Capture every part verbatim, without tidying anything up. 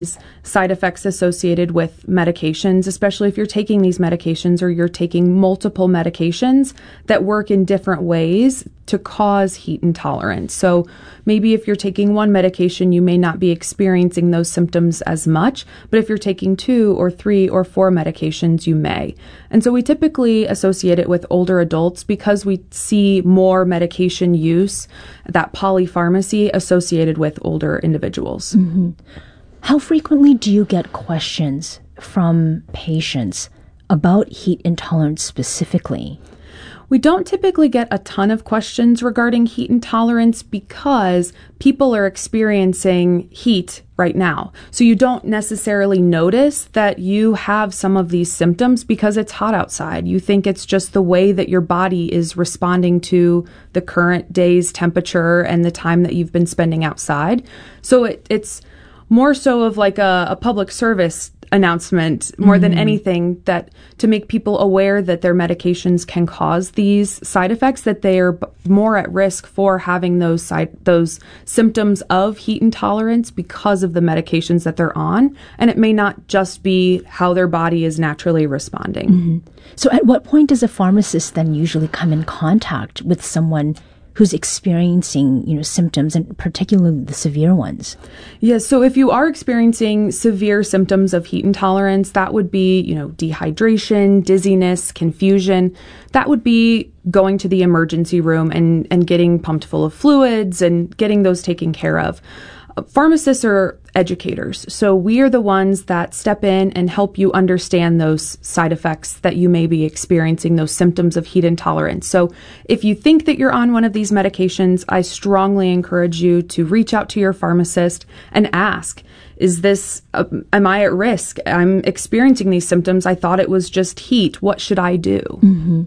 side effects associated with medications, especially if you're taking these medications or you're taking multiple medications that work in different ways to cause heat intolerance. So maybe if you're taking one medication, you may not be experiencing those symptoms as much, but if you're taking two or three or four medications, you may. And so we typically associate it with older adults because we see more medication use, that polypharmacy associated with older individuals. Mm-hmm. How frequently do you get questions from patients about heat intolerance specifically? We don't typically get a ton of questions regarding heat intolerance because people are experiencing heat right now. So you don't necessarily notice that you have some of these symptoms because it's hot outside. You think it's just the way that your body is responding to the current day's temperature and the time that you've been spending outside. So it, it's more so of like a, a public service announcement more mm-hmm. than anything, that to make people aware that their medications can cause these side effects, that they are b- more at risk for having those side those symptoms of heat intolerance because of the medications that they're on, and it may not just be how their body is naturally responding. Mm-hmm. So at what point does a pharmacist then usually come in contact with someone who's experiencing, you know, symptoms, and particularly the severe ones? Yes. So if you are experiencing severe symptoms of heat intolerance, that would be, you know, dehydration, dizziness, confusion. That would be going to the emergency room and, and getting pumped full of fluids and getting those taken care of. Pharmacists are educators, so we are the ones that step in and help you understand those side effects that you may be experiencing, those symptoms of heat intolerance. So if you think that you're on one of these medications, I strongly encourage you to reach out to your pharmacist and ask, is this, uh, am I at risk? I'm experiencing these symptoms. I thought it was just heat. What should I do? Mm-hmm.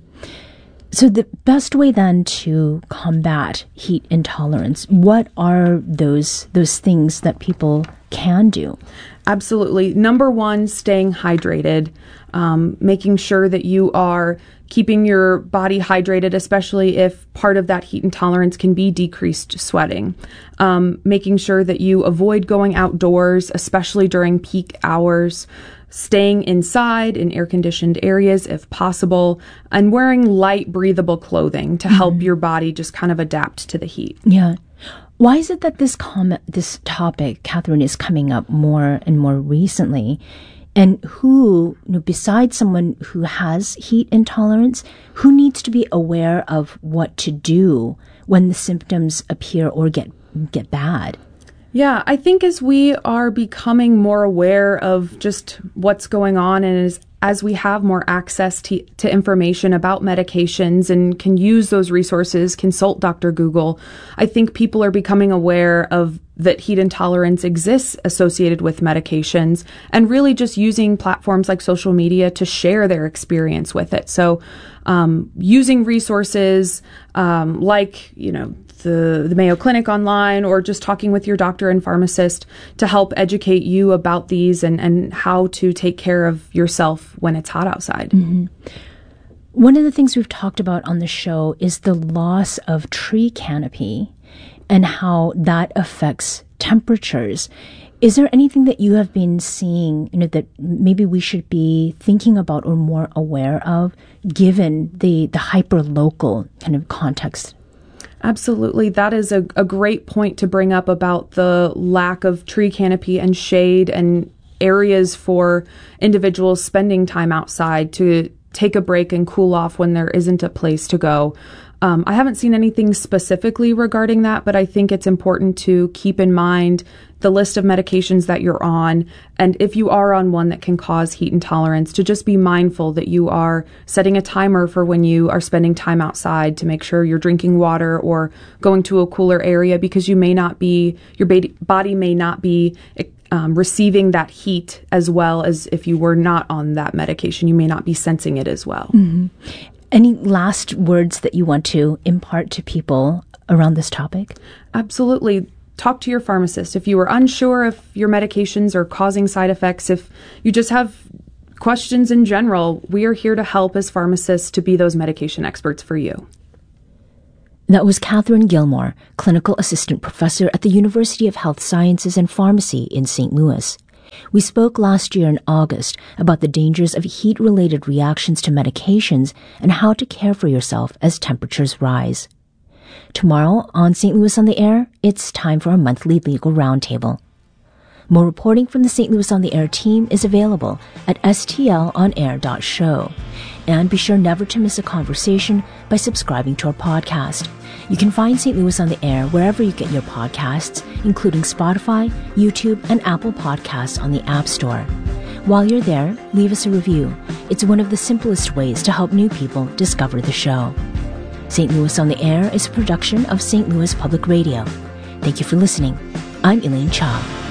So the best way then to combat heat intolerance, what are those those things that people can do? Absolutely. Number one, staying hydrated, um, making sure that you are keeping your body hydrated, especially if part of that heat intolerance can be decreased sweating. Um, making sure that you avoid going outdoors, especially during peak hours. Staying inside in air-conditioned areas if possible, and wearing light, breathable clothing to help mm-hmm. your body just kind of adapt to the heat. Yeah. Why is it that this com- this topic, Catherine, is coming up more and more recently? And who, you know, besides someone who has heat intolerance, who needs to be aware of what to do when the symptoms appear or get get bad? Yeah, I think as we are becoming more aware of just what's going on, and as, as we have more access to, to information about medications and can use those resources, consult Doctor Google, I think people are becoming aware of that heat intolerance exists associated with medications, and really just using platforms like social media to share their experience with it. So um, using resources um, like, you know, The, the Mayo Clinic online, or just talking with your doctor and pharmacist to help educate you about these and, and how to take care of yourself when it's hot outside. Mm-hmm. One of the things we've talked about on the show is the loss of tree canopy and how that affects temperatures. Is there anything that you have been seeing, you know, that maybe we should be thinking about or more aware of, given the, the hyper-local kind of context? Absolutely. That is a, a great point to bring up about the lack of tree canopy and shade and areas for individuals spending time outside to take a break and cool off when there isn't a place to go. Um, I haven't seen anything specifically regarding that, but I think it's important to keep in mind the list of medications that you're on, and if you are on one that can cause heat intolerance, to just be mindful that you are setting a timer for when you are spending time outside to make sure you're drinking water or going to a cooler area, because you may not be, your body may not be um, receiving that heat as well as if you were not on that medication. You may not be sensing it as well. Mm-hmm. Any last words that you want to impart to people around this topic? Absolutely. Talk to your pharmacist. If you are unsure if your medications are causing side effects, if you just have questions in general, we are here to help as pharmacists to be those medication experts for you. That was Catherine Gilmore, Clinical Assistant Professor at the University of Health Sciences and Pharmacy in Saint Louis. We spoke last year in August about the dangers of heat-related reactions to medications and how to care for yourself as temperatures rise. Tomorrow on Saint Louis on the Air, it's time for our monthly legal roundtable. More reporting from the Saint Louis on the Air team is available at s t l on air dot show. And be sure never to miss a conversation by subscribing to our podcast. You can find Saint Louis on the Air wherever you get your podcasts, including Spotify, YouTube, and Apple Podcasts on the App Store. While you're there, leave us a review. It's one of the simplest ways to help new people discover the show. Saint Louis on the Air is a production of Saint Louis Public Radio. Thank you for listening. I'm Elaine Cha.